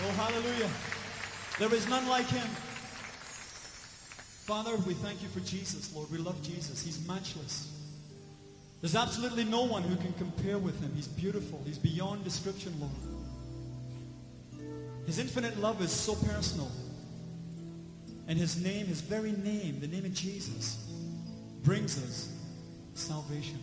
Oh, hallelujah. There is none like him. Father, we thank you for Jesus, Lord. We love Jesus. He's matchless. There's absolutely no one who can compare with him. He's beautiful. He's beyond description, Lord. His infinite love is so personal. And his name, his very name, the name of Jesus, brings us salvation.